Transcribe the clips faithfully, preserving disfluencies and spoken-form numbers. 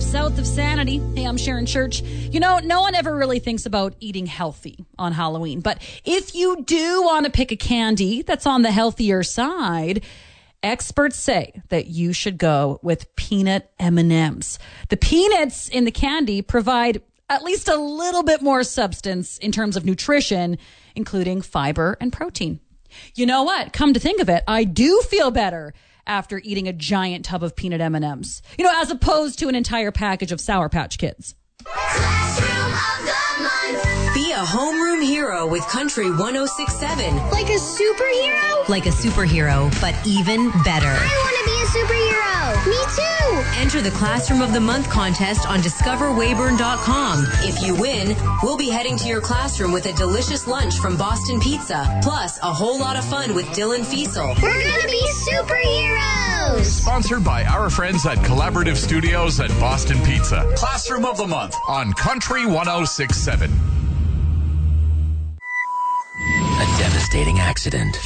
south of sanity. Hey, I'm Sharon Church. You know, no one ever really thinks about eating healthy on Halloween. But if you do want to pick a candy that's on the healthier side, experts say that you should go with peanut M and M's. The peanuts in the candy provide at least a little bit more substance in terms of nutrition, including fiber and protein. You know what? Come to think of it, I do feel better after eating a giant tub of peanut M and M's. You know, as opposed to an entire package of Sour Patch Kids. Classroom of the Month. Be a homeroom hero with Country one oh six point seven. Like a superhero? Like a superhero, but even better. I want to be a superhero. Me too. Enter the Classroom of the Month contest on discover weyburn dot com. If you win, we'll be heading to your classroom with a delicious lunch from Boston Pizza, plus a whole lot of fun with Dylan Fiesel. We're going to be superheroes. Sponsored by our friends at Collaborative Studios at Boston Pizza. Classroom of the Month on Country one oh six point seven. A devastating accident.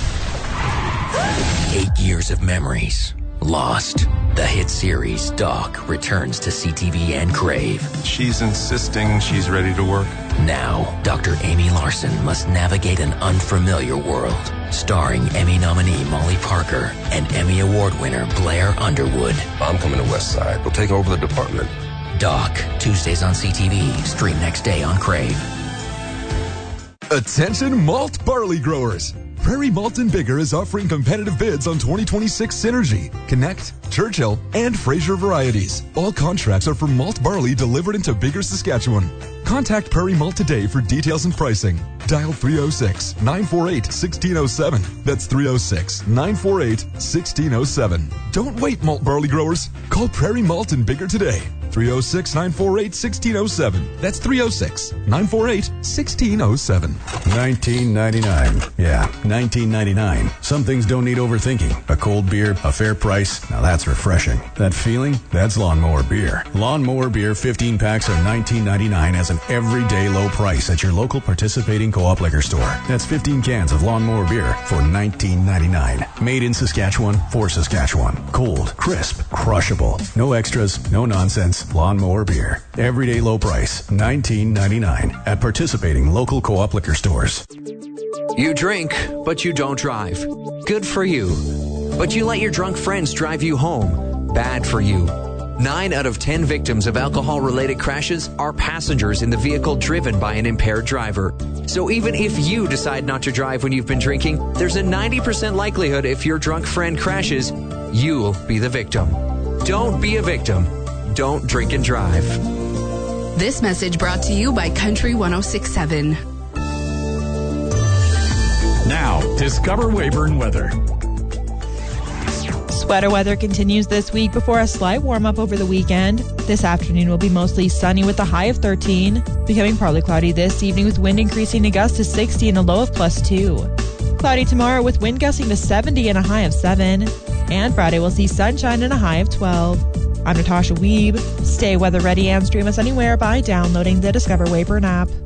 Eight years of memories lost. The hit series Doc returns to C T V and Crave. She's insisting she's ready to work. Now, Doctor Amy Larson must navigate an unfamiliar world. Starring Emmy nominee Molly Parker and Emmy Award winner Blair Underwood. I'm coming to West Side. We'll take over the department. Doc, Tuesdays on C T V. Stream next day on Crave. Attention malt barley growers. Prairie Malt and Bigger is offering competitive bids on twenty twenty-six Synergy, Connect, Churchill, and Fraser varieties. All contracts are for malt barley delivered into Bigger, Saskatchewan. Contact Prairie Malt today for details and pricing. Dial three oh six, nine four eight, one six oh seven. That's three oh six, nine four eight, one six oh seven. Don't wait, malt barley growers. Call Prairie Malt and Bigger today. three oh six, nine four eight, one six oh seven. That's three oh six, nine four eight, one six oh seven. nineteen ninety-nine. Yeah, nineteen ninety-nine. Some things don't need overthinking. A cold beer, a fair price. Now that's refreshing. That feeling? That's Lawnmower Beer. Lawnmower Beer fifteen packs are nineteen ninety-nine as an everyday low price at your local participating co-op liquor store. That's fifteen cans of Lawnmower Beer for nineteen ninety-nine. Made in Saskatchewan for Saskatchewan. Cold, crisp, crushable. No extras, no nonsense. Lawnmower Beer. Everyday low price, nineteen ninety-nine at participating local co-op liquor stores. You drink, but you don't drive. Good for you. But you let your drunk friends drive you home. Bad for you. Nine out of ten victims of alcohol-related crashes are passengers in the vehicle driven by an impaired driver. So even if you decide not to drive when you've been drinking, there's a ninety percent likelihood if your drunk friend crashes, you'll be the victim. Don't be a victim. Don't drink and drive. This message brought to you by Country one oh six point seven. Now, discover Weyburn weather. Sweater weather continues this week before a slight warm-up over the weekend. This afternoon will be mostly sunny with a high of thirteen, becoming partly cloudy this evening with wind increasing to gusts to sixty and a low of plus two. Cloudy tomorrow with wind gusting to seventy and a high of seven. And Friday we'll see sunshine and a high of twelve. I'm Natasha Weeb. Stay weather ready and stream us anywhere by downloading the Discover Weyburn app.